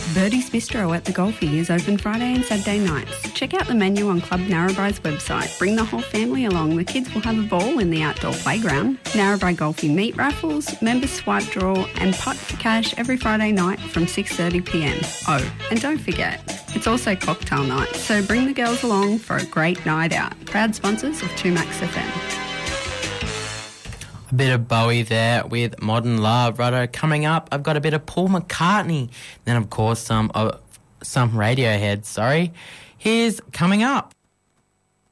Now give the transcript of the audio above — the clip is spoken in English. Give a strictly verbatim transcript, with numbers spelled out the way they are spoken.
Birdie's Bistro at the Golfie is open Friday and Saturday nights. Check out the menu on Club Narrabri's website. Bring the whole family along. The kids will have a ball in the outdoor playground. Narrabri Golfie meat raffles, members swipe draw and pot for cash every Friday night from six thirty p m. Oh, and don't forget, it's also cocktail night, so bring the girls along for a great night out. Proud sponsors of two Max F M. A bit of Bowie there with Modern Love. Righto, coming up, I've got a bit of Paul McCartney. Then, of course, some uh, some Radiohead, sorry. Here's Coming Up.